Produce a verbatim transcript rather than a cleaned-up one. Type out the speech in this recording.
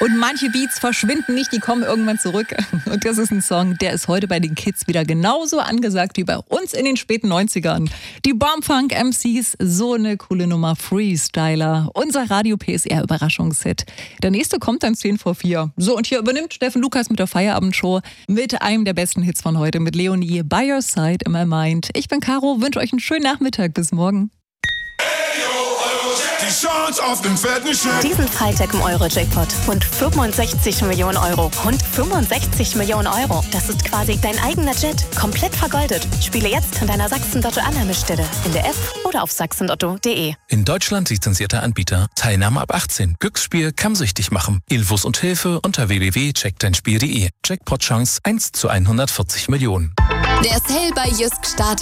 Und manche Beats verschwinden nicht, die kommen irgendwann zurück. Und das ist ein Song, der ist heute bei den Kids wieder genauso angesagt wie bei uns in den späten neunzigern. Die Bombfunk-M Cs, so eine coole Nummer, Freestyler. Unser Radio-P S R-Überraschungshit. Der nächste kommt dann zehn vor vier. So, und hier übernimmt Steffen Lukas mit der Feierabendshow mit einem der besten Hits von heute, mit Leonie, By Your Side in My Mind. Ich bin Caro, wünsche euch einen schönen Nachmittag. Bis morgen. Die Chance auf den fetten Scheck. Diesen Freitag im Euro-Jackpot. Rund fünfundsechzig Millionen Euro. Rund fünfundsechzig Millionen Euro. Das ist quasi dein eigener Jet. Komplett vergoldet. Spiele jetzt an deiner Sachsen-Lotto-Annahmestelle. In der App oder auf sachsenlotto punkt de. In Deutschland lizenzierter Anbieter. Teilnahme ab achtzehn. Glücksspiel kann süchtig machen. Infos und Hilfe unter w w w punkt check dein spiel punkt de. Jackpot-Chance eins zu hundertvierzig Millionen. Der Sale bei Jysk startet